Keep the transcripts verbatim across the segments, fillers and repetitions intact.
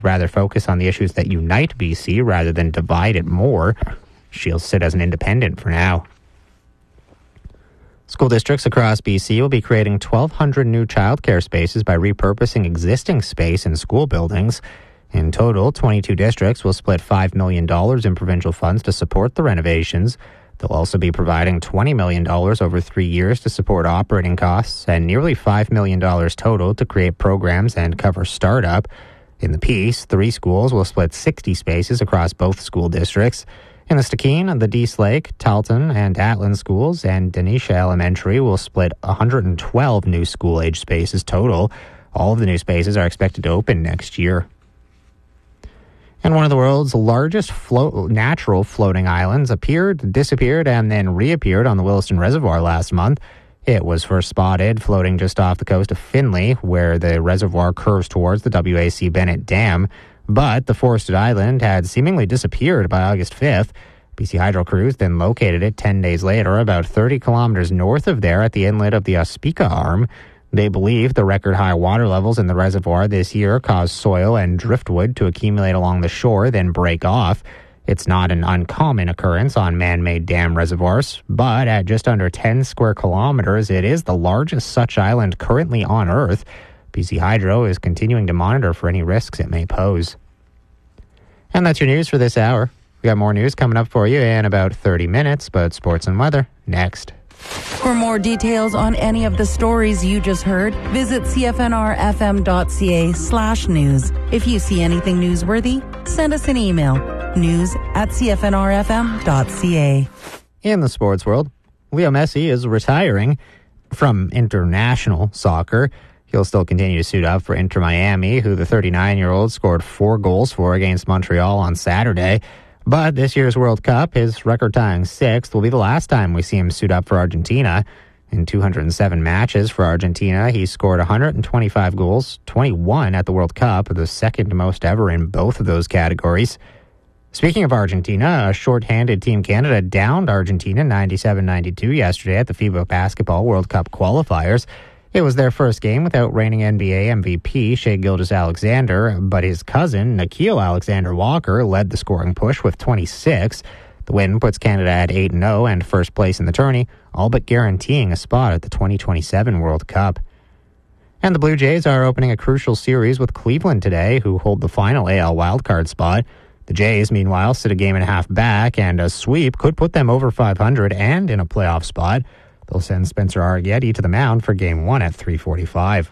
rather focus on the issues that unite B C rather than divide it more. She'll sit as an independent for now. School districts across B C will be creating twelve hundred new childcare spaces by repurposing existing space in school buildings. In total, twenty-two districts will split five million dollars in provincial funds to support the renovations. They'll also be providing twenty million dollars over three years to support operating costs and nearly five million dollars total to create programs and cover startup. In the piece, three schools will split sixty spaces across both school districts. In the Stikine, the Dease Lake, Talton, and Atlan schools and Denisha Elementary will split one hundred twelve new school-age spaces total. All of the new spaces are expected to open next year. And one of the world's largest float, natural floating islands appeared, disappeared, and then reappeared on the Williston Reservoir last month. It was first spotted floating just off the coast of Finley, where the reservoir curves towards the W A C Bennett Dam. But the forested island had seemingly disappeared by August fifth. B C Hydro crews then located it ten days later, about thirty kilometers north of there at the inlet of the Ospika Arm. They believe the record high water levels in the reservoir this year caused soil and driftwood to accumulate along the shore, then break off. It's not an uncommon occurrence on man-made dam reservoirs, but at just under ten square kilometers, it is the largest such island currently on Earth. B C Hydro is continuing to monitor for any risks it may pose. And that's your news for this hour. We got more news coming up for you in about thirty minutes, but sports and weather next. For more details on any of the stories you just heard, visit cfnrfm.ca slash news. If you see anything newsworthy, send us an email. News at cfnrfm.ca. In the sports world, Leo Messi is retiring from international soccer. He'll still continue to suit up for Inter Miami, who the thirty-nine-year-old scored four goals for against Montreal on Saturday. But this year's World Cup, his record-tying sixth, will be the last time we see him suit up for Argentina. In two hundred seven matches for Argentina, he scored one hundred twenty-five goals, twenty-one at the World Cup, the second most ever in both of those categories. Speaking of Argentina, a short-handed Team Canada downed Argentina ninety-seven ninety-two yesterday at the FIBA Basketball World Cup qualifiers. It was their first game without reigning N B A M V P Shai Gilgeous-Alexander, but his cousin, Nickeil Alexander-Walker, led the scoring push with twenty-six. The win puts Canada at eight and oh and first place in the tourney, all but guaranteeing a spot at the twenty twenty-seven World Cup. And the Blue Jays are opening a crucial series with Cleveland today, who hold the final A L wildcard spot. The Jays, meanwhile, sit a game and a half back, and a sweep could put them over five hundred and in a playoff spot. They'll send Spencer Arrighetti to the mound for Game one at three forty-five.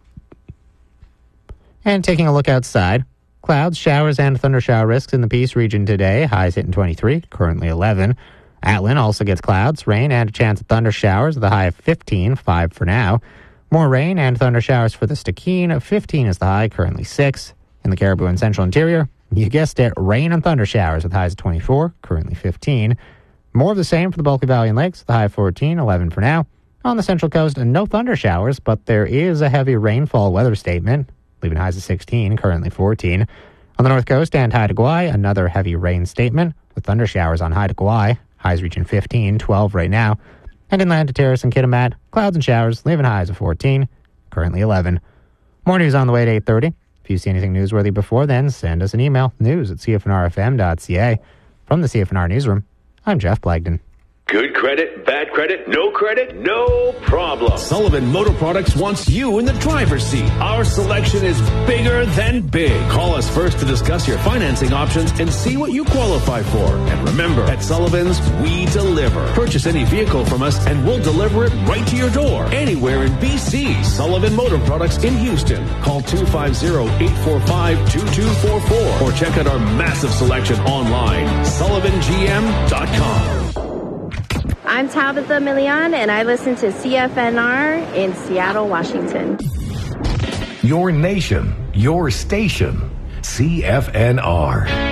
And taking a look outside, clouds, showers, and thundershower risks in the Peace region today. Highs hitting twenty-three, currently eleven. Atlan also gets clouds, rain, and a chance of thundershowers with a high of fifteen, five for now. More rain and thundershowers for the Stikine. fifteen is the high, currently six. In the Cariboo and Central Interior, you guessed it, rain and thundershowers with highs of twenty-four, currently fifteen. More of the same for the Bulkley Valley and Lakes, the high of fourteen, eleven for now. On the Central Coast, no thundershowers, but there is a heavy rainfall weather statement, leaving highs of sixteen, currently fourteen. On the North Coast and Haida Gwaii, another heavy rain statement, with thundershowers on Haida Gwaii, highs reaching fifteen, twelve right now. And inland to Terrace and Kitimat, clouds and showers, leaving highs of fourteen, currently eleven. More news on the way at eight thirty. If you see anything newsworthy before then, send us an email, news at c f n r f m dot c a. From the C F N R Newsroom, I'm Jeff Blagden. Good credit, bad credit, no credit, no problem. Sullivan Motor Products wants you in the driver's seat. Our selection is bigger than big. Call us first to discuss your financing options and see what you qualify for. And remember, at Sullivan's, we deliver. Purchase any vehicle from us and we'll deliver it right to your door. Anywhere in B C. Sullivan Motor Products in Houston. Call two five zero, eight four five, two two four four or check out our massive selection online. sullivan g m dot com. I'm Tabitha Millian, and I listen to C F N R in Seattle, Washington. Your nation, your station, C F N R.